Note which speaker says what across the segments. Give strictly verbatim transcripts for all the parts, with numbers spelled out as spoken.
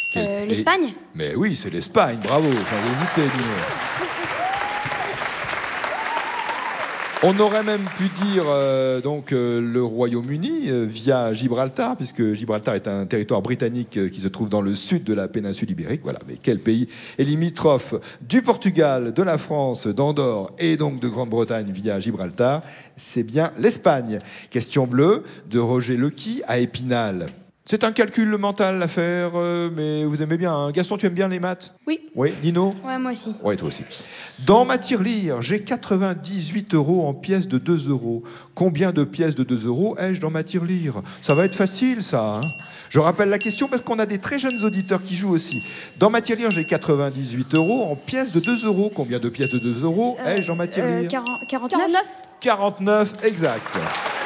Speaker 1: Euh, L'Espagne.
Speaker 2: Mais oui, c'est l'Espagne, bravo, sans hésiter, Nino. On aurait même pu dire euh, donc euh, le Royaume-Uni euh, via Gibraltar, puisque Gibraltar est un territoire britannique euh, qui se trouve dans le sud de la péninsule ibérique. Voilà, mais quel pays est limitrophe du Portugal, de la France, d'Andorre et donc de Grande-Bretagne via Gibraltar? C'est bien l'Espagne. Question bleue de Roger Lequy à Épinal. C'est un calcul mental à faire, euh, mais vous aimez bien. Hein. Gaston, tu aimes bien les maths?
Speaker 1: Oui.
Speaker 2: Oui, Nino?
Speaker 1: Ouais, moi aussi.
Speaker 2: Oui, toi aussi. Dans ma tirelire, j'ai quatre-vingt-dix-huit euros en pièces de deux euros. Combien de pièces de deux euros ai-je dans ma tirelire? Ça va être facile, ça. Hein. Je rappelle la question parce qu'on a des très jeunes auditeurs qui jouent aussi. Dans ma tirelire, j'ai quatre-vingt-dix-huit euros en pièces de deux euros. Combien de pièces de deux euros euh, ai-je dans ma tirelire?
Speaker 1: euh, quarante-neuf.
Speaker 2: quarante-neuf, exact.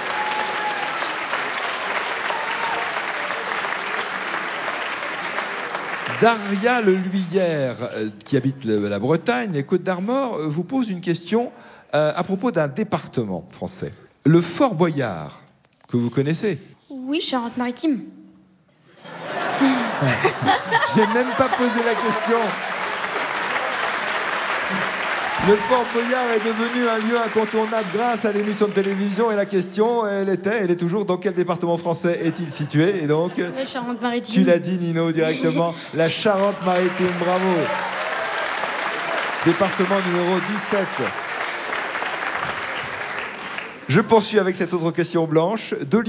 Speaker 2: Daria Le Luyère, qui habite la Bretagne, les Côtes d'Armor, vous pose une question euh, à propos d'un département français. Le Fort Boyard, que vous connaissez?
Speaker 1: Oui, Charente-Maritime.
Speaker 2: J'ai même pas posé la question. Le Fort Boyard est devenu un lieu incontournable grâce à l'émission de télévision et la question, elle était, elle est toujours, dans quel département français est-il situé? Et donc,
Speaker 1: la Charente-Maritime.
Speaker 2: Tu l'as dit, Nino, directement, la Charente-Maritime, bravo. Département numéro dix-sept. Je poursuis avec cette autre question blanche. De